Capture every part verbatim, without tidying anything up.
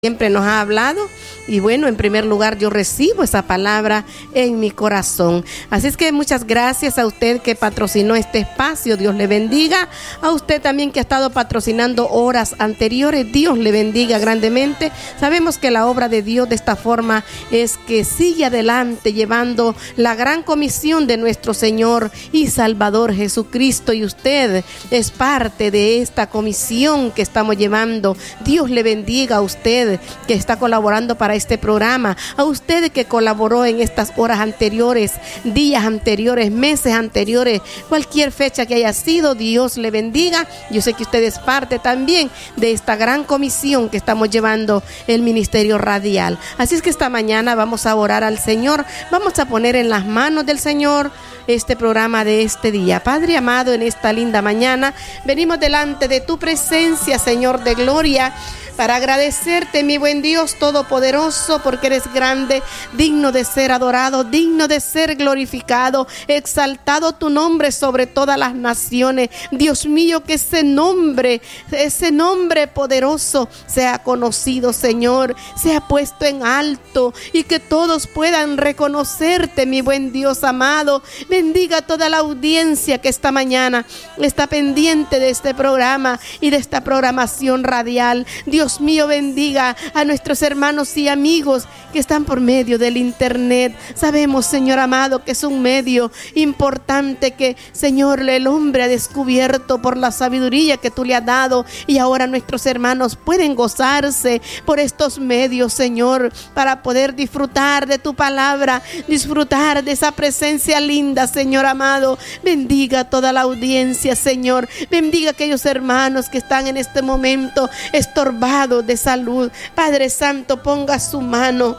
siempre nos ha hablado, y bueno, en primer lugar yo recibo esa palabra en mi corazón. Así es que muchas gracias a usted que patrocinó este espacio, Dios le bendiga. A usted también que ha estado patrocinando horas anteriores, Dios le bendiga grandemente. Sabemos que la obra de Dios de esta forma es que sigue adelante llevando la gran comisión de nuestro Señor y Salvador Jesucristo, y usted es parte de esta comisión que estamos llevando. Dios le bendiga a usted que está colaborando para este programa, a usted que colaboró en estas horas anteriores, días anteriores, meses anteriores, cualquier fecha que haya sido, Dios le bendiga. Yo sé que usted es parte también de esta gran comisión que estamos llevando el Ministerio Radial. Así es que esta mañana vamos a orar al Señor, vamos a poner en las manos del Señor este programa de este día. Padre amado, en esta linda mañana venimos delante de tu presencia, Señor de gloria, para agradecerte, mi buen Dios todopoderoso, porque eres grande, digno de ser adorado, digno de ser glorificado, exaltado tu nombre sobre todas las naciones. Dios mío, que ese nombre, ese nombre poderoso sea conocido, Señor, sea puesto en alto, y que todos puedan reconocerte, mi buen Dios amado. Bendiga a toda la audiencia que esta mañana está pendiente de este programa y de esta programación radial. Dios mío, bendiga a nuestros hermanos y amigos que están por medio del internet. Sabemos, Señor amado, que es un medio importante que, Señor, el hombre ha descubierto por la sabiduría que tú le has dado, y ahora nuestros hermanos pueden gozarse por estos medios, Señor, para poder disfrutar de tu palabra, disfrutar de esa presencia linda, Señor amado. Bendiga a toda la audiencia, Señor. Bendiga a aquellos hermanos que están en este momento estorbados de salud. Padre Santo, ponga su mano,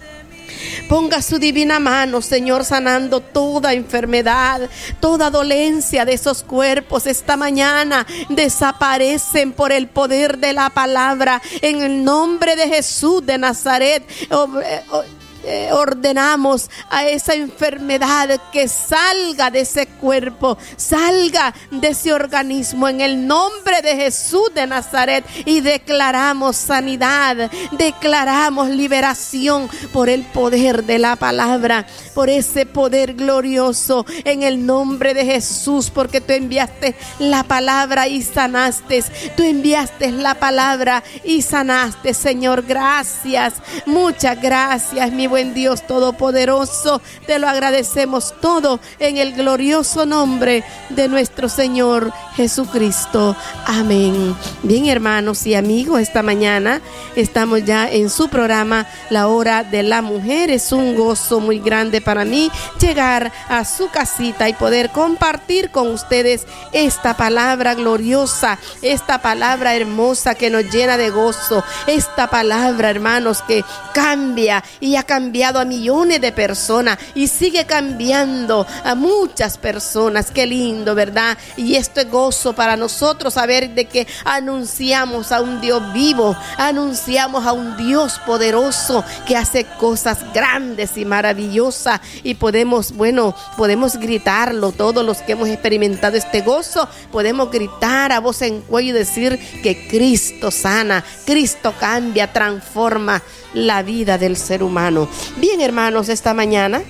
ponga su divina mano, Señor, sanando toda enfermedad, toda dolencia de esos cuerpos. Esta mañana desaparecen por el poder de la palabra, en el nombre de Jesús de Nazaret. Oh, oh, Eh, ordenamos a esa enfermedad que salga de ese cuerpo, salga de ese organismo en el nombre de Jesús de Nazaret, y declaramos sanidad, declaramos liberación por el poder de la palabra, por ese poder glorioso en el nombre de Jesús, porque tú enviaste la palabra y sanaste, tú enviaste la palabra y sanaste, Señor. Gracias, muchas gracias, mi buen Dios todopoderoso. Te lo agradecemos todo en el glorioso nombre de nuestro Señor Jesucristo. Amén. Bien, hermanos y amigos, esta mañana estamos ya en su programa La Hora de la Mujer. Es un gozo muy grande para mí llegar a su casita y poder compartir con ustedes esta palabra gloriosa, esta palabra hermosa que nos llena de gozo, esta palabra, hermanos, que cambia y ha cambiado a millones de personas y sigue cambiando a muchas personas. Qué lindo, ¿verdad? Y esto es gozo para nosotros, saber de que anunciamos a un Dios vivo, anunciamos a un Dios poderoso que hace cosas grandes y maravillosas, y podemos, bueno, podemos gritarlo. Todos los que hemos experimentado este gozo podemos gritar a voz en cuello y decir que Cristo sana, Cristo cambia, transforma la vida del ser humano. Bien, hermanos, esta mañana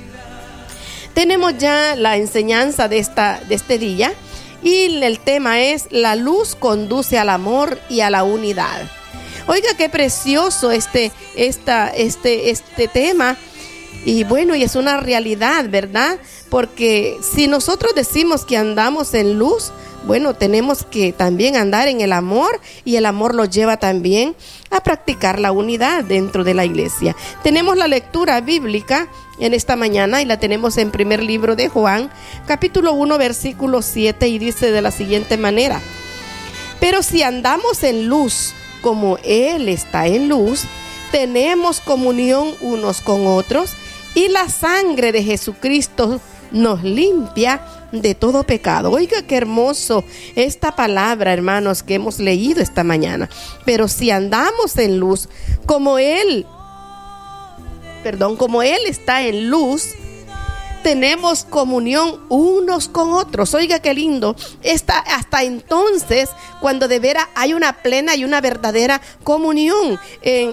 tenemos ya la enseñanza de, esta, de este día, y el tema es: la luz conduce al amor y a la unidad. Oiga, qué precioso este, esta, este, este tema. Y bueno, y es una realidad, ¿verdad? Porque si nosotros decimos que andamos en luz, bueno, tenemos que también andar en el amor, y el amor lo lleva también a practicar la unidad dentro de la iglesia. Tenemos la lectura bíblica en esta mañana, y la tenemos en primer libro de Juan, capítulo uno, versículo siete, y dice de la siguiente manera: pero si andamos en luz como Él está en luz, tenemos comunión unos con otros, y la sangre de Jesucristo nos limpia de todo pecado. Oiga, qué hermoso esta palabra, hermanos, que hemos leído esta mañana. Pero si andamos en luz, como Él, perdón, como Él está en luz, tenemos comunión unos con otros. Oiga qué lindo. Esta, hasta entonces, cuando de veras hay una plena y una verdadera comunión en